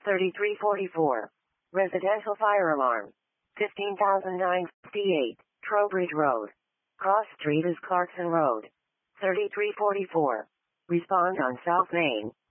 3344. Residential fire alarm. 15,958. Trowbridge Road. Cross Street is Clarkson Road. 3344. Respond on South Main.